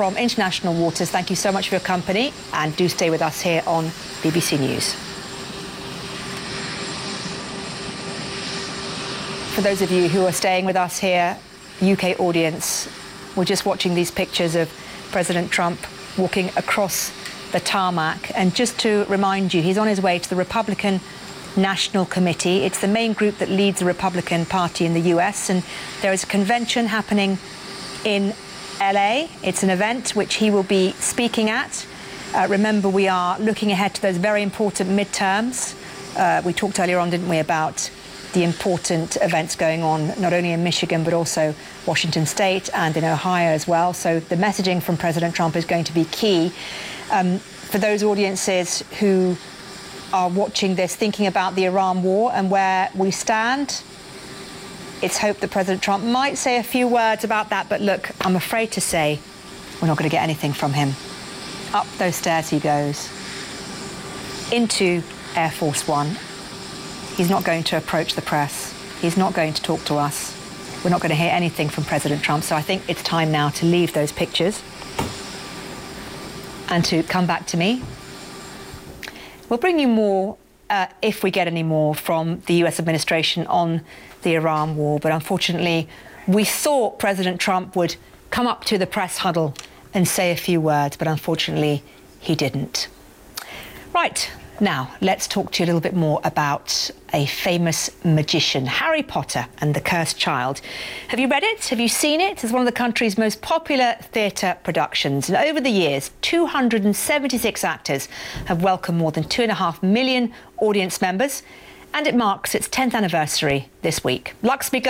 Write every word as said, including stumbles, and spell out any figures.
from international waters, thank you so much for your company, and do stay with us here on B B C News. For those of you who are staying with us here, U K audience, we're just watching these pictures of President Trump walking across the tarmac. And just to remind you, he's on his way to the Republican National Committee. It's the main group that leads the Republican Party in the U S, and there is a convention happening in L A. It's an event which he will be speaking at. Uh, remember, we are looking ahead to those very important midterms. Uh, we talked earlier on, didn't we, about the important events going on, not only in Michigan, but also Washington State and in Ohio as well. So the messaging from President Trump is going to be key. Um, for those audiences who are watching this, thinking about the Iran war and where we stand, it's hoped that President Trump might say a few words about that. But look, I'm afraid to say we're not going to get anything from him. Up those stairs he goes, into Air Force One. He's not going to approach the press. He's not going to talk to us. We're not going to hear anything from President Trump. So I think it's time now to leave those pictures and to come back to me. We'll bring you more, uh, if we get any more, from the U S administration on the Iran war. But unfortunately, we thought President Trump would come up to the press huddle and say a few words, but unfortunately, he didn't. Right. Now, let's talk to you a little bit more about a famous magician, Harry Potter and the Cursed Child. Have you read it? Have you seen it? It's one of the country's most popular theatre productions. And over the years, two hundred seventy-six actors have welcomed more than two and a half million audience members. And it marks its tenth anniversary this week. Luxby